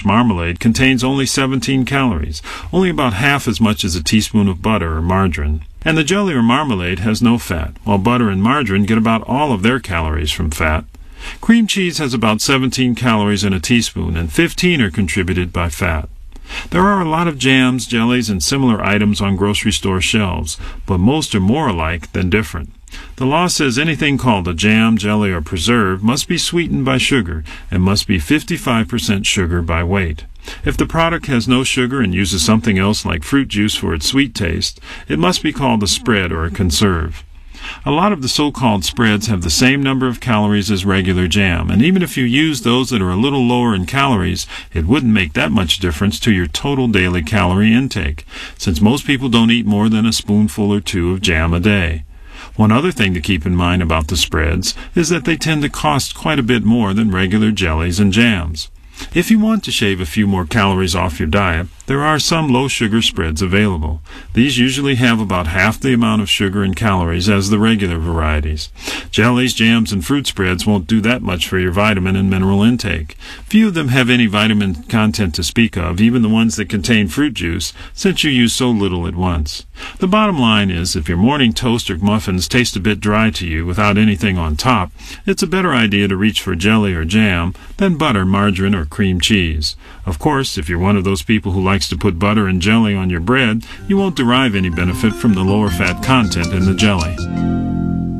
marmalade contains only 17 calories, only about half as much as a teaspoon of butter or margarine. And the jelly or marmalade has no fat, while butter and margarine get about all of their calories from fat. Cream cheese has about 17 calories in a teaspoon, and 15 are contributed by fat. There are a lot of jams, jellies, and similar items on grocery store shelves, but most are more alike than different. The law says anything called a jam, jelly, or preserve must be sweetened by sugar and must be 55% sugar by weight. If the product has no sugar and uses something else like fruit juice for its sweet taste, it must be called a spread or a conserve. A lot of the so-called spreads have the same number of calories as regular jam, and even if you use those that are a little lower in calories, it wouldn't make that much difference to your total daily calorie intake, since most people don't eat more than a spoonful or two of jam a day. One other thing to keep in mind about the spreads is that they tend to cost quite a bit more than regular jellies and jams. If you want to shave a few more calories off your diet, there are some low-sugar spreads available. These usually have about half the amount of sugar and calories as the regular varieties. Jellies, jams, and fruit spreads won't do that much for your vitamin and mineral intake. Few of them have any vitamin content to speak of, even the ones that contain fruit juice, since you use so little at once. The bottom line is, if your morning toast or muffins taste a bit dry to you without anything on top, it's a better idea to reach for jelly or jam than butter, margarine, or cream cheese. Of course, if you're one of those people who likes to put butter and jelly on your bread, you won't derive any benefit from the lower fat content in the jelly.